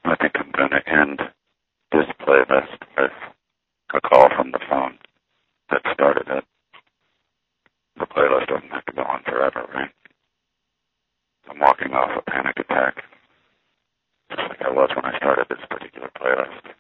I think I'm going to end this playlist with a call from the phone that started it. The playlist doesn't have to go on forever, right? I'm walking off a panic attack, just like I was when I started this particular playlist.